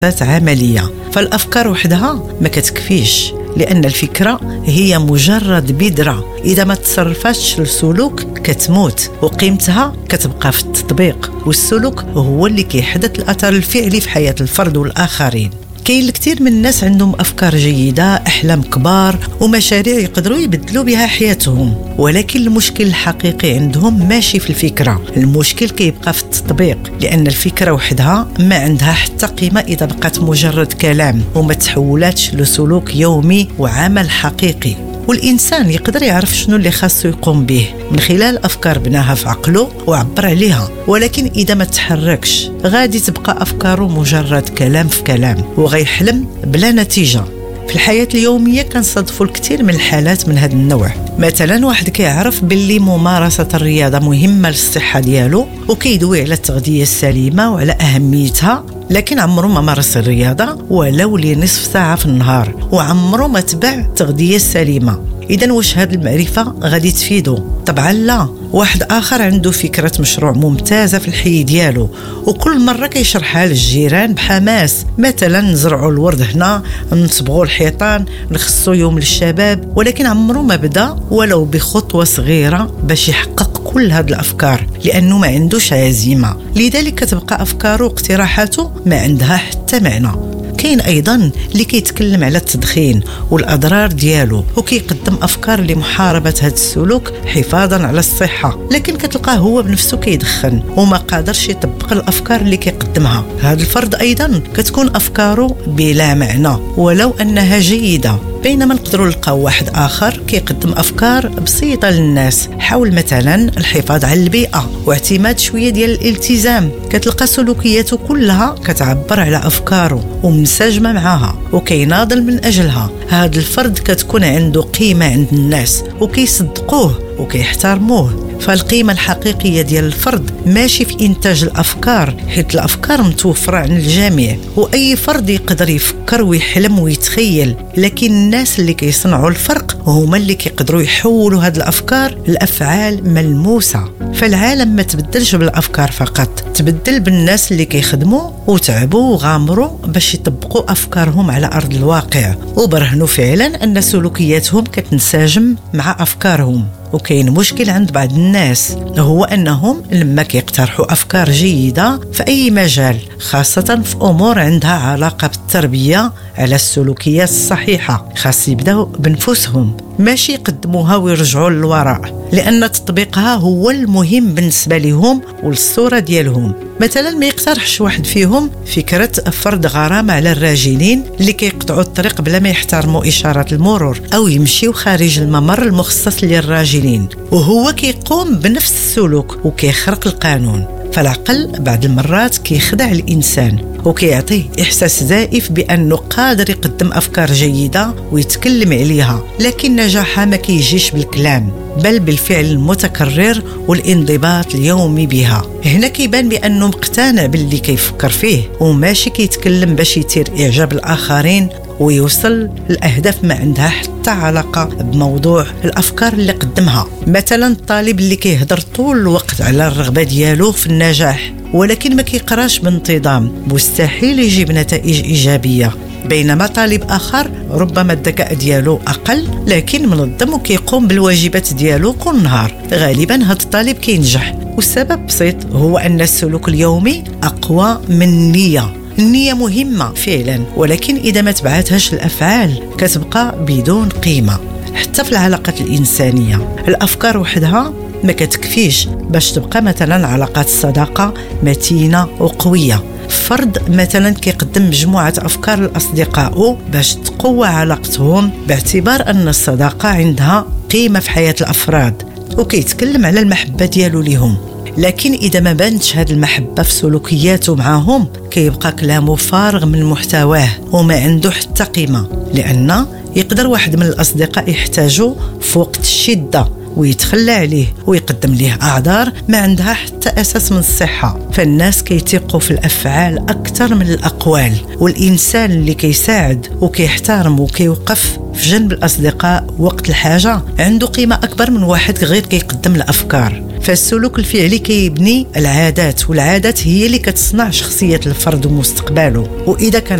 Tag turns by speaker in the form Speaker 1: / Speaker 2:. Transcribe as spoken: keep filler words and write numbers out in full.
Speaker 1: عملية. فالأفكار وحدها ما كتكفيش، لأن الفكرة هي مجرد بذرة إذا ما تصرفتش السلوك كتموت، وقيمتها كتبقى في التطبيق، والسلوك هو اللي كيحدث الأثر الفعلي في حياة الفرد والآخرين. كاين الكثير من الناس عندهم أفكار جيدة، أحلام كبار ومشاريع يقدروا يبدلوا بها حياتهم، ولكن المشكل الحقيقي عندهم ماشي في الفكرة، المشكل كيبقى في التطبيق، لأن الفكرة وحدها ما عندها حتى قيمة إذا بقات مجرد كلام وما تحولاتش لسلوك يومي وعمل حقيقي. والإنسان يقدر يعرف شنو اللي خاصه يقوم به من خلال أفكار بناها في عقله وعبر عليها، ولكن إذا ما تحركش غادي تبقى أفكاره مجرد كلام في كلام وغيحلم بلا نتيجة. في الحياة اليومية كنصادفوا الكثير من الحالات من هذا النوع. مثلا واحد كيعرف باللي ممارسة الرياضة مهمة للصحة ديالو وكيدوي على التغذية السليمة وعلى أهميتها، لكن عمره ما مارس الرياضة ولو لنصف ساعة في النهار، وعمره ما تبع تغذية سليمة. إذن واش هاد المعرفة غادي تفيدو؟ طبعا لا. واحد آخر عنده فكرة مشروع ممتازة في الحي ديالو وكل مرة كيشرحها للجيران بحماس، مثلا نزرعوا الورد هنا، نصبغوا الحيطان، نخصوا يوم للشباب، ولكن عمره ما بدا ولو بخطوة صغيرة باش يحقق كل هاد الأفكار، لأنه ما عندوش عزيمة. لذلك كتبقى أفكاره واقتراحاته ما عندها حتى معنى. كاين ايضا اللي كيتكلم على التدخين والاضرار ديالو وكيقدم افكار لمحاربه هذا السلوك حفاظا على الصحه، لكن كتلقاه هو بنفسه كيدخن وما قادرش يطبق الافكار اللي كيقدمها. هذا الفرد ايضا كتكون افكاره بلا معنى ولو انها جيده. بينما نقدروا نلقاو واحد آخر كيقدم أفكار بسيطة للناس حول مثلا الحفاظ على البيئة واعتماد شوية ديال الالتزام. كتلقى سلوكياته كلها كتعبر على أفكاره ومنسجمة معها وكيناضل من أجلها. هذا الفرد كتكون عنده قيمة عند الناس وكيصدقوه وكيحترموه. فالقيمة الحقيقية ديال الفرد ماشي في إنتاج الأفكار، حيث الأفكار متوفرة عن الجميع وأي فرد يقدر يفكر ويحلم ويتخيل، لكن الناس اللي كيصنعوا الفرق هما اللي كيقدروا يحولوا هذه الأفكار لأفعال ملموسة. فالعالم ما تبدلش بالأفكار فقط، تبدل بالناس اللي كيخدموا وتعبوا وغامروا باش يطبقوا أفكارهم على أرض الواقع وبرهنوا فعلا أن سلوكياتهم كتنسجم مع أفكارهم. وكاين مشكل عند بعض الناس هو أنهم لما كيقترحوا أفكار جيدة في أي مجال، خاصة في أمور عندها علاقة بالتربية على السلوكيات الصحيحة، خاص يبداو بنفسهم ماشي يقدموها ويرجعوا للوراء، لأن تطبيقها هو المهم بالنسبة لهم والصورة ديالهم. مثلا ما يقترحش واحد فيهم فكرة فرض غرامة على الراجلين اللي كيقطعوا الطريق بلا ما يحترموا إشارات المرور أو يمشيو خارج الممر المخصص للراجلين، وهو كيقوم بنفس السلوك وكيخرق القانون. فالعقل بعض المرات كيخدع الإنسان وكيعطيه إحساس زائف بأنه قادر يقدم أفكار جيدة ويتكلم عليها، لكن نجاحها ما كيجيش بالكلام بل بالفعل المتكرر والانضباط اليومي بها. هنا كيبان بأنه مقتنع باللي كيفكر فيه وماشي كيتكلم باش يثير إعجاب الآخرين ويوصل الأهداف ما عندها حتى علاقة بموضوع الأفكار اللي قدمها. مثلا الطالب اللي كيهضر طول الوقت على الرغبة ديالو في النجاح ولكن ما كيقراش بانتظام، مستحيل يجيب نتائج إيجابية. بينما طالب آخر ربما الذكاء ديالو أقل لكن منظم وكيقوم بالواجبات ديالو كل نهار، غالبا هذا الطالب كينجح. والسبب بسيط، هو أن السلوك اليومي أقوى من النية. النية مهمة فعلا، ولكن إذا ما تبعتهاش الأفعال كتبقى بدون قيمة. حتى في العلاقات الإنسانية الأفكار وحدها ما كتكفيش باش تبقى مثلا علاقات الصداقة متينة وقوية. فرد مثلا كيقدم مجموعة أفكار لأصدقائه باش تقوى علاقتهم باعتبار أن الصداقة عندها قيمة في حياة الأفراد، وكيتكلم على المحبة ديالو ليهم. لكن إذا ما بانتش هذه المحبة في سلوكياته معهم كيبقى كلامه فارغ من محتواه وما عنده حتى قيمة، لأن يقدر واحد من الأصدقاء يحتاجه في وقت الشدة ويتخلى عليه ويقدم ليه أعذار ما عندها حتى أساس من الصحة. فالناس كيتيقوا في الأفعال أكثر من الأقوال، والإنسان اللي كيساعد وكيحترم وكيوقف في جنب الأصدقاء وقت الحاجة عنده قيمة أكبر من واحد غير كيقدم الأفكار. فالسلوك الفعلي كيبني العادات، والعادات هي اللي كتصنع شخصية الفرد ومستقبله. وإذا كان